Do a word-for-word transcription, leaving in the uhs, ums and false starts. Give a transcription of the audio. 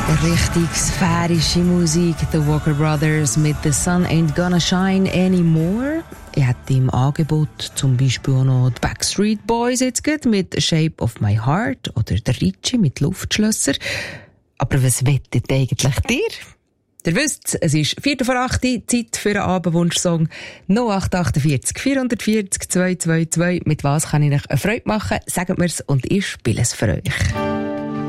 Richtig sphärische Musik. The Walker Brothers mit The Sun Ain't Gonna Shine Anymore. Ich hätte im Angebot zum Beispiel auch noch die Backstreet Boys jetzt geht mit Shape of My Heart oder der Ritchie mit Luftschlösser. Aber was wettet eigentlich dir? Ihr wisst, es ist Viertel vor acht, Zeit für einen Abendwunschsong. null acht acht vier vier vier zwei zwei zwei. Mit was kann ich euch eine Freude machen? Sagt mir's und ich spiele es für euch.